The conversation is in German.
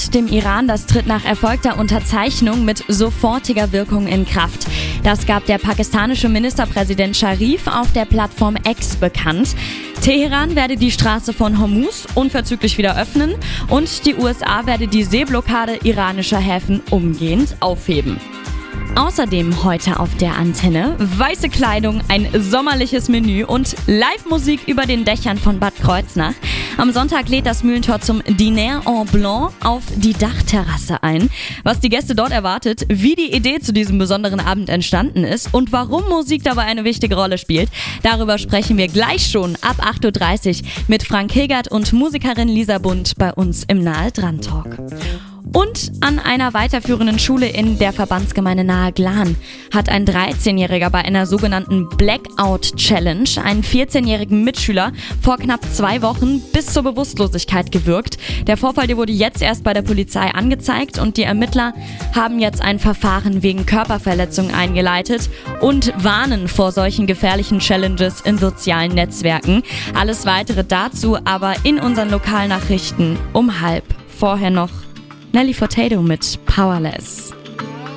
mit dem Iran, das tritt nach erfolgter Unterzeichnung mit sofortiger Wirkung in Kraft. Das gab der pakistanische Ministerpräsident Sharif auf der Plattform X bekannt. Teheran werde die Straße von Hormuz unverzüglich wieder öffnen und die USA werde die Seeblockade iranischer Häfen umgehend aufheben. Außerdem heute auf der Antenne weiße Kleidung, ein sommerliches Menü und Live-Musik über den Dächern von Bad Kreuznach. Am Sonntag lädt das Mühlentor zum Diner en Blanc auf die Dachterrasse ein. Was die Gäste dort erwartet, wie die Idee zu diesem besonderen Abend entstanden ist und warum Musik dabei eine wichtige Rolle spielt, darüber sprechen wir gleich schon ab 8.30 Uhr mit Frank Hilgert und Musikerin Lisa Bund bei uns im Nahe Dran Talk. Und an einer weiterführenden Schule in der Verbandsgemeinde Nahe Glan hat ein 13-Jähriger bei einer sogenannten Blackout-Challenge einen 14-jährigen Mitschüler vor knapp 2 Wochen bis zur Bewusstlosigkeit gewürgt. Der Vorfall, der wurde jetzt erst bei der Polizei angezeigt und die Ermittler haben jetzt ein Verfahren wegen Körperverletzung eingeleitet und warnen vor solchen gefährlichen Challenges in sozialen Netzwerken. Alles Weitere dazu aber in unseren Lokalnachrichten um 12:30. Vorher noch Nelly Furtado mit Powerless.